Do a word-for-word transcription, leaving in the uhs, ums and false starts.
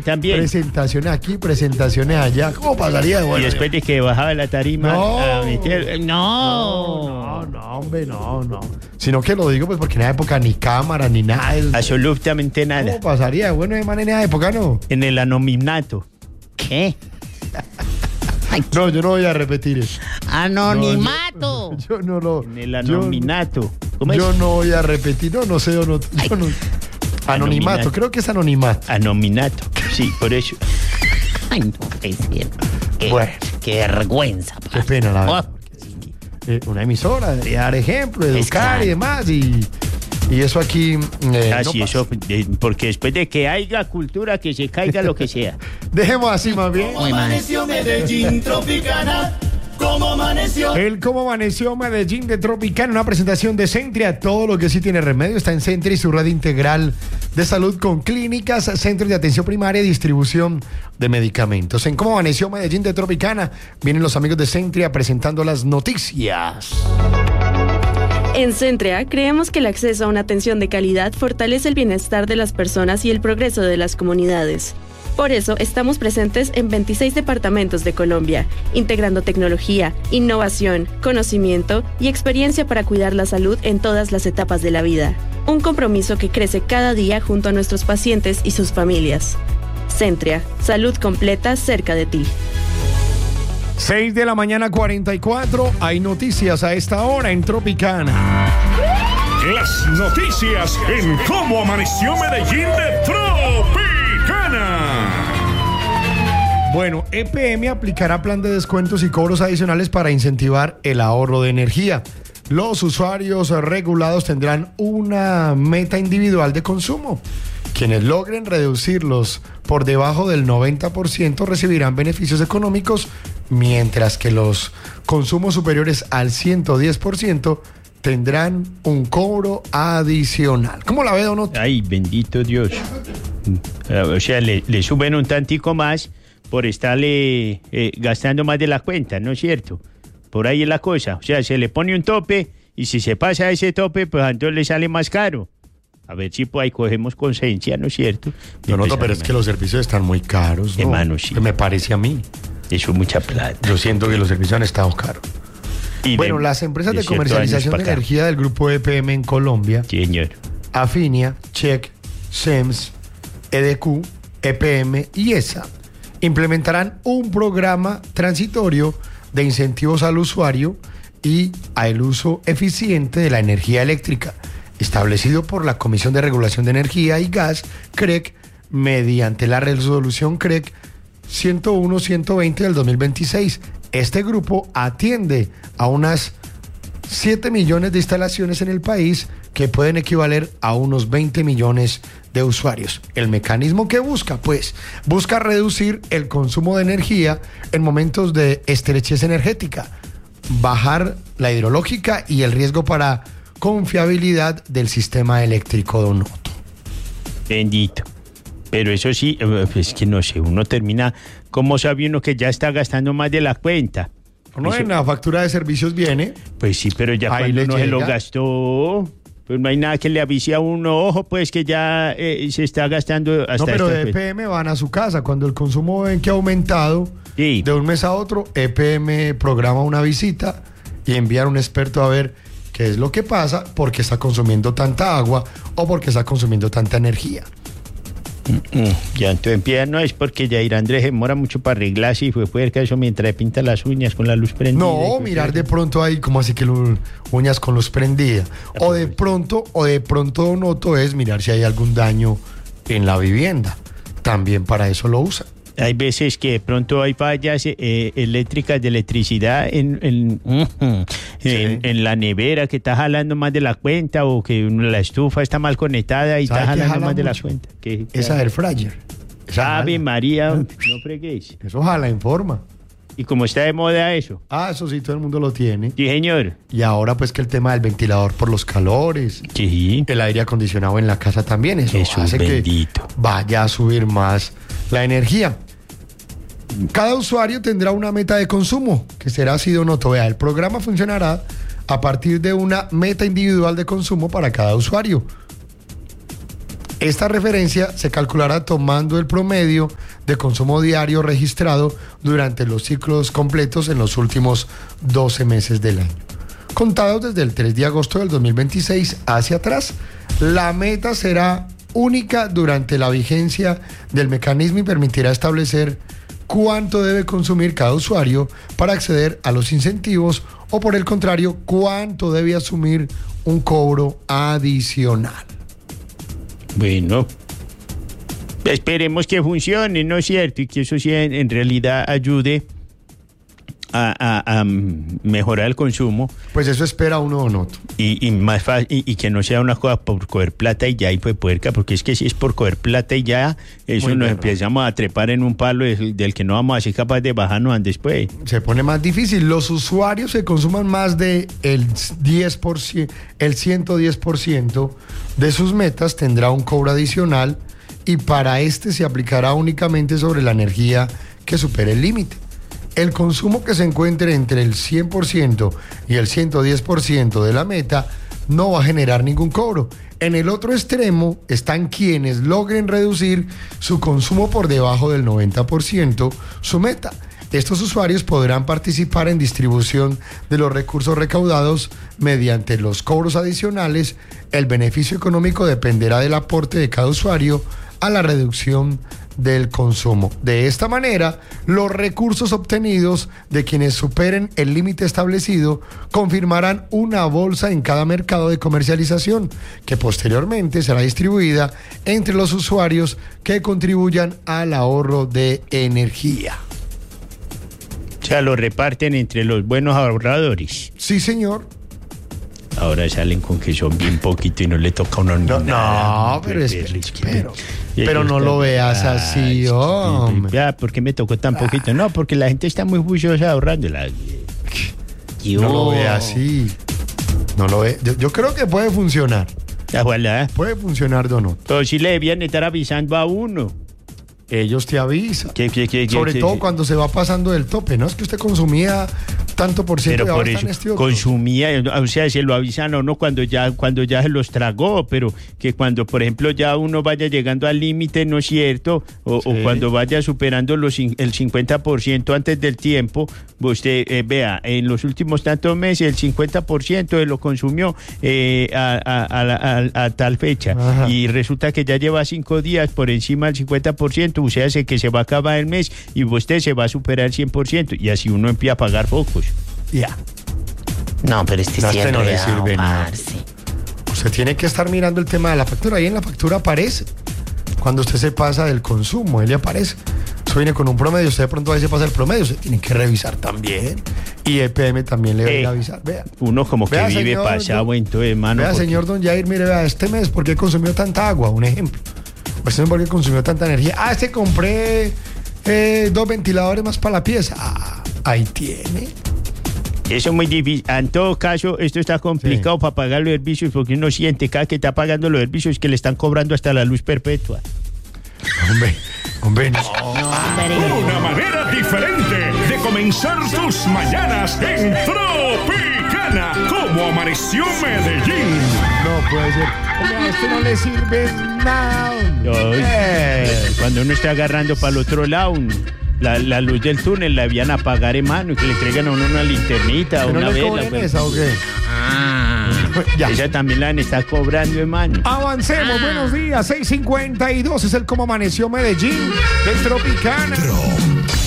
también. Presentaciones aquí, presentaciones allá. ¿Cómo pasaría de bueno? Y después de que bajaba la tarima No. a meter... No, no, no, hombre, no, no. Sino que lo digo pues porque en esa época ni cámara ni nada. Es- Absolutamente nada. ¿Cómo pasaría de bueno de man en esa época, no? En el anonimato. ¿Qué? No, yo no voy a repetir eso. Anonimato. Yo no lo. En el yo- anonimato. ¿Cómo es? Yo no voy a repetir, no, no sé, yo no. Yo no. Anonimato, Anonimato. creo que es anonimato. Anonimato. Sí, por eso. Ay, no, es cierto. Qué, Bueno. qué vergüenza. Qué pena, la verdad. Oh, Eh, una emisora debería dar ejemplo, educar claro. y demás. Y, y eso aquí. Eh, Así, no eso, pasa. eh, porque después de que haya cultura, que se caiga lo que sea. Dejemos así más bien. muy mal. Amaneció Medellín Tropicana, como amaneció. El Cómo Amaneció Medellín de Tropicana, una presentación de Centria. Todo lo que sí tiene remedio está en Centria y su red integral de salud con clínicas, centros de atención primaria y distribución de medicamentos. En Cómo Amaneció Medellín de Tropicana vienen los amigos de Centria presentando las noticias. En Centrea creemos que el acceso a una atención de calidad fortalece el bienestar de las personas y el progreso de las comunidades. Por eso estamos presentes en veintiséis departamentos de Colombia, integrando tecnología, innovación, conocimiento y experiencia para cuidar la salud en todas las etapas de la vida. Un compromiso que crece cada día junto a nuestros pacientes y sus familias. Centrea, salud completa cerca de ti. seis de la mañana, cuarenta y cuatro. Hay noticias a esta hora en Tropicana. Las noticias en Cómo Amaneció Medellín de Tropicana. Bueno, E P M aplicará plan de descuentos y cobros adicionales para incentivar el ahorro de energía. Los usuarios regulados tendrán una meta individual de consumo. Quienes logren reducirlos por debajo del noventa por ciento recibirán beneficios económicos, mientras que los consumos superiores al ciento diez por ciento tendrán un cobro adicional. ¿Cómo la ve, don Otto? Ay, bendito Dios. O sea, le, le suben un tantico más por estarle eh, gastando más de la cuenta, ¿no es cierto? Por ahí es la cosa. O sea, se le pone un tope y si se pasa ese tope, pues entonces le sale más caro. A ver si pues ahí cogemos conciencia, ¿no es cierto? Don Otto, pero es que los servicios están muy caros, ¿no? Hermano, sí. Me parece a mí. Eso es mucha plata. Yo siento que los servicios han estado caros. Y Bueno, de- las empresas de ciertos comercialización años de pa' acá. energía del grupo E P M en Colombia, Sí, señor. Afinia, Check, SEMS, E D Q, E P M y E S A, implementarán un programa transitorio de incentivos al usuario y al uso eficiente de la energía eléctrica, establecido por la Comisión de Regulación de Energía y Gas, C R E C, mediante la resolución C R E C ciento uno ciento veinte del dos mil veintiséis. Este grupo atiende a unas siete millones de instalaciones en el país que pueden equivaler a unos veinte millones de usuarios. El mecanismo que busca, pues, busca reducir el consumo de energía en momentos de estrechez energética, bajar la hidrológica y el riesgo para confiabilidad del sistema eléctrico, don Otto. Bendito. Pero eso sí, eh, es que no sé, uno termina, ¿cómo sabe uno que ya está gastando más de la cuenta? No, Eso- en la factura de servicios viene. Pues sí, pero ya Ahí cuando le uno se lo llega. gastó, pues no hay nada que le avise a uno, ojo, pues que ya eh, se está gastando hasta No, pero esta de fecha. E P M van a su casa. Cuando el consumo ven que ha aumentado Sí. de un mes a otro, E P M programa una visita y enviar a un experto a ver qué es lo que pasa, por qué está consumiendo tanta agua o por qué está consumiendo tanta energía. Mm, ya entonces empieza, no es porque Yair Andrés demora mucho para arreglarse y fue puerca eso mientras pinta las uñas con la luz prendida. No, y mirar de cosas. pronto ahí como así que lu- uñas con luz prendida. O de pronto, o de pronto noto es mirar si hay algún daño en la vivienda. También para eso lo usan. Hay veces que de pronto hay fallas eh, eléctricas de electricidad en, en, ujú, en, en la nevera que está jalando más de la cuenta o que la estufa está mal conectada y ¿Sabe está qué jalando jala más de la mucho? cuenta. ¿Qué- qué Esa hace? air fryer. Esa Ave jala. María, no freguéis. Eso jala en forma. ¿Y cómo está de moda eso? Ah, eso sí, todo el mundo lo tiene. Sí, señor. Y ahora pues que el tema del ventilador por los calores, Sí. el aire acondicionado en la casa también, eso Jesús hace bendito. que vaya a subir más la energía. Cada usuario tendrá una meta de consumo, que será así de noto. Vea, el programa funcionará a partir de una meta individual de consumo para cada usuario. Esta referencia se calculará tomando el promedio de consumo diario registrado durante los ciclos completos en los últimos doce meses del año. Contados desde el tres de agosto del dos mil veintiséis hacia atrás, la meta será única durante la vigencia del mecanismo y permitirá establecer cuánto debe consumir cada usuario para acceder a los incentivos o, por el contrario, cuánto debe asumir un cobro adicional. Bueno, esperemos que funcione, ¿no es cierto? Y que eso sí en, en realidad ayude a, a, a mejorar el consumo. Pues eso espera uno, Donoto. Y, y más fácil, y, y que no sea una cosa por coger plata y ya y fue puerca, porque es que si es por coger plata y ya, eso Muy nos bien, empezamos a trepar en un palo del, del que no vamos a ser capaces de bajarnos después. Se pone más difícil. Los usuarios que consuman más de el diez por ciento, el ciento diez por ciento de sus metas tendrá un cobro adicional y para este se aplicará únicamente sobre la energía que supere el límite. El consumo que se encuentre entre el cien por ciento y el ciento diez por ciento de la meta no va a generar ningún cobro. En el otro extremo están quienes logren reducir su consumo por debajo del noventa por ciento su meta. Estos usuarios podrán participar en distribución de los recursos recaudados mediante los cobros adicionales. El beneficio económico dependerá del aporte de cada usuario a la reducción del consumo. De esta manera, los recursos obtenidos de quienes superen el límite establecido confirmarán una bolsa en cada mercado de comercialización, que posteriormente será distribuida entre los usuarios que contribuyan al ahorro de energía. O sea, lo reparten entre los buenos ahorradores. Sí, señor. Ahora salen con que son bien poquito y no le toca a uno No, nada. no, pero es que- que- pero- Y pero ellos no lo están- veas así, Ay, hombre. Ya, ¿por qué me tocó tan poquito? No, porque la gente está muy juiciosa ahorrándola. No lo ve así. No lo ve. Yo, yo creo que puede funcionar. Ojalá. Puede funcionar, Donoto. Pero si le debían estar avisando a uno. Ellos te avisan. Que- que- que- Sobre que- todo que- cuando se va pasando del tope, ¿no? Es que usted consumía tanto por ciento Pero y por ahora está eso en este otro. consumía, o sea, se lo avisan a uno cuando ya, cuando ya se los tragó, pero que cuando, por ejemplo, ya uno vaya llegando al límite, ¿no es cierto? O, Sí. o cuando vaya superando los, cin- el cincuenta por ciento antes del tiempo, usted eh, vea, en los últimos tantos meses el cincuenta por ciento lo consumió eh, a, a- a la- a- a tal fecha. Ajá. Y resulta que ya lleva cinco días por encima del cincuenta por ciento, o sea, hace que se va a acabar el mes y usted se va a superar el cien por ciento y así uno empieza a pagar pocos. Ya. No, pero este No, sí este es no le enredado, sirve nada. parce. Usted tiene que estar mirando el tema de la factura. Ahí en la factura aparece. Cuando usted se pasa del consumo, él le aparece. Eso viene con un promedio. Usted de pronto ahí se pasa el promedio. Usted tiene que revisar también. Y E P M también le va a ir a Eh, avisar. Vea. Uno como que Vea, vive señor, pasado don- en todo, hermano. Vea, porque- señor Don Jair, mire, vea, este mes, ¿por qué consumió tanta agua? Un ejemplo. O este mes, ¿por qué consumió tanta energía? Ah, este compré eh, dos ventiladores más para la pieza. Ah, ahí tiene. Eso es muy difícil. En todo caso, esto está complicado Sí. para pagar los servicios porque uno siente cada que está pagando los servicios que le están cobrando hasta la luz perpetua. Hombre, hombre, no. Una manera diferente de comenzar tus mañanas en Tropicana. Como amaneció Medellín. No puede ser. Hombre, a este no le sirve nada. Ay, Eh. Cuando uno está agarrando para el otro lado, un- la, la luz del túnel la habían a apagar en mano y que le traigan a uno una linternita o ¿Que no una le vela. cobren pues. esa o qué? Ya. Esa también la han estado cobrando en mano. Avancemos, buenos días. seis cincuenta y dos es el Cómo Amaneció Medellín de Tropicana.